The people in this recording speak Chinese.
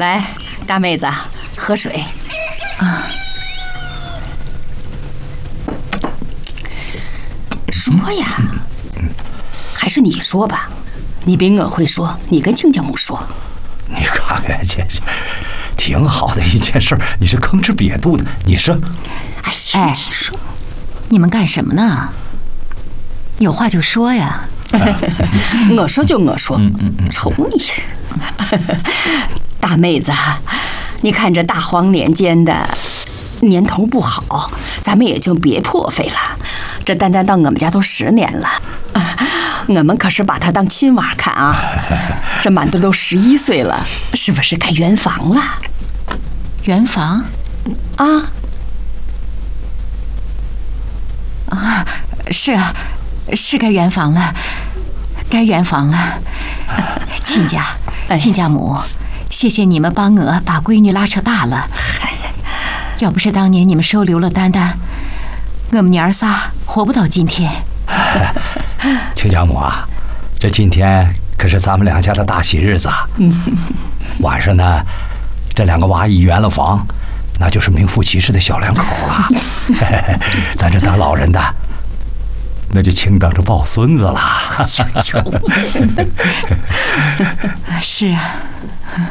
来，大妹子，喝水。啊，说呀，还是你说吧，你比我会说，你跟亲家母说。 你看看，这挺好的一件事，你是吭哧瘪肚的，你说？ 哎，你说， 你们干什么呢？有话就说呀。 我说就我说，瞅你，大妹子，你看这大荒年间的，年头不好，咱们也就别破费了。这单单到我们家都10年了，我们可是把他当亲娃看啊。这满都11岁了，是不是该圆房了？ 圆房？是啊，是该圆房了，该圆房了。亲家母，谢谢你们帮我把闺女拉扯大了。要不是当年你们收留了丹丹，我们娘儿仨活不到今天。 亲家母啊，这今天可是咱们两家的大喜日子啊。晚上呢，这2个娃一圆了房，那就是名副其实的小两口了。咱这当老人的，那就请等着抱孙子了。 是啊。